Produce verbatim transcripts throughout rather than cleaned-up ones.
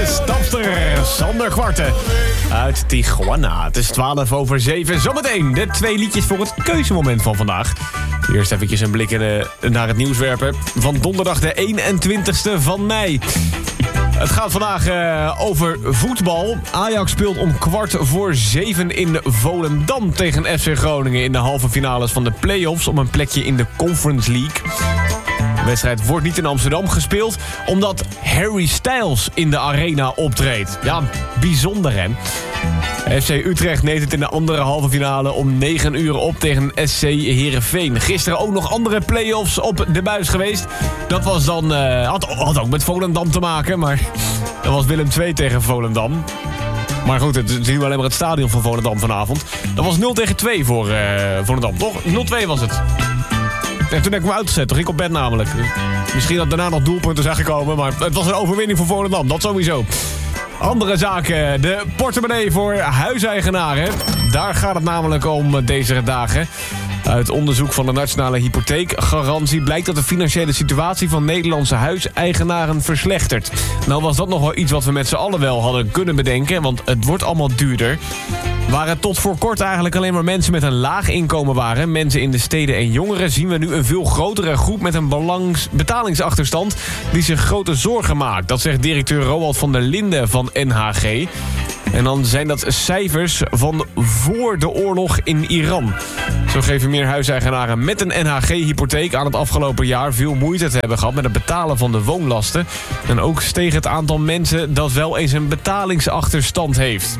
de stapster Sander Kwarten uit Tijuana. Het is twaalf over zeven. Zometeen de twee liedjes voor het keuzemoment van vandaag. Eerst eventjes een blik in, uh, naar het nieuws werpen van donderdag de eenentwintigste van mei. Het gaat vandaag uh, over voetbal. Ajax speelt om kwart voor zeven in Volendam tegen F C Groningen in de halve finales van de play-offs om een plekje in de Conference League. De wedstrijd wordt niet in Amsterdam gespeeld, omdat Harry Styles in de arena optreedt. Ja, bijzonder hè. F C Utrecht neemt het in de andere halve finale om negen uur op tegen S C Heerenveen. Gisteren ook nog andere play-offs op de buis geweest. Dat was dan, uh, had, had ook met Volendam te maken, maar dat was Willem twee tegen Volendam. Maar goed, het is nu alleen maar het stadion van Volendam vanavond. Dat was nul tegen twee voor uh, Volendam, toch? nul twee was het. En toen heb ik me uitgezet, toen ging ik op bed namelijk. Misschien dat daarna nog doelpunten zijn gekomen, maar het was een overwinning voor Volendam, dat sowieso. Andere zaken, de portemonnee voor huiseigenaren. Daar gaat het namelijk om deze dagen. Uit onderzoek van de Nationale Hypotheekgarantie blijkt dat de financiële situatie van Nederlandse huiseigenaren verslechtert. Nou was dat nog wel iets wat we met z'n allen wel hadden kunnen bedenken, want het wordt allemaal duurder. Waar het tot voor kort eigenlijk alleen maar mensen met een laag inkomen waren, mensen in de steden en jongeren, zien we nu een veel grotere groep met een belangs- betalingsachterstand die zich grote zorgen maakt. Dat zegt directeur Roald van der Linden van N H G. En dan zijn dat cijfers van voor de oorlog in Iran. Zo geven meer huiseigenaren met een N H G-hypotheek aan het afgelopen jaar veel moeite te hebben gehad met het betalen van de woonlasten. En ook steeg het aantal mensen dat wel eens een betalingsachterstand heeft.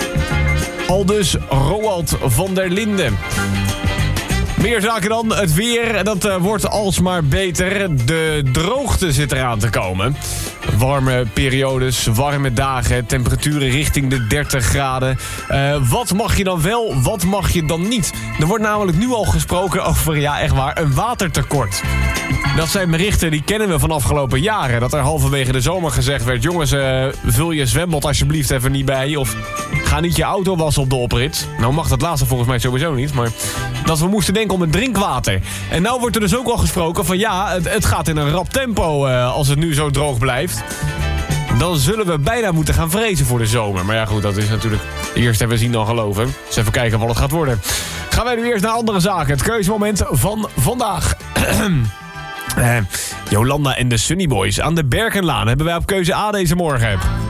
Aldus Roald van der Linden. Meer zaken dan. Het weer, dat uh, wordt alsmaar beter. De droogte zit eraan te komen. Warme periodes, warme dagen, temperaturen richting de dertig graden. Uh, wat mag je dan wel, wat mag je dan niet? Er wordt namelijk nu al gesproken over, ja echt waar, een watertekort. Dat zijn berichten die kennen we van afgelopen jaren. Dat er halverwege de zomer gezegd werd, jongens, uh, vul je zwembad alsjeblieft even niet bij. Of ga niet je auto wassen op de oprit. Nou mag dat laatste volgens mij sowieso niet, maar dat we moesten denken om het drinkwater. En nou wordt er dus ook al gesproken van ja, het, het gaat in een rap tempo uh, als het nu zo droog blijft. Dan zullen we bijna moeten gaan vrezen voor de zomer. Maar ja goed, dat is natuurlijk eerst even zien dan geloven. Dus even kijken wat het gaat worden. Gaan wij nu eerst naar andere zaken. Het keuzemoment van vandaag. uh, Jolanda en de Sunny Boys aan de Berkenlaan hebben wij op keuze A deze morgen.